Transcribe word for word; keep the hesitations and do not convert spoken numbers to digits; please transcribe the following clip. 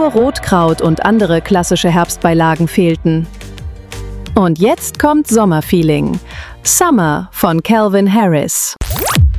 Nur Rotkraut und andere klassische Herbstbeilagen fehlten. Und jetzt kommt Sommerfeeling. Summer von Calvin Harris.